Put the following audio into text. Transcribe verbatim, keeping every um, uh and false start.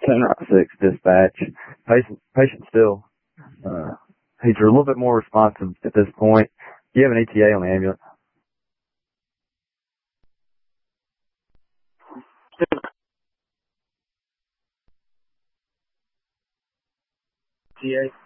ten Rock six dispatch. Patient, patient still, uh, he's a little bit more responsive at this point. Do you have an E T A on the ambulance? T A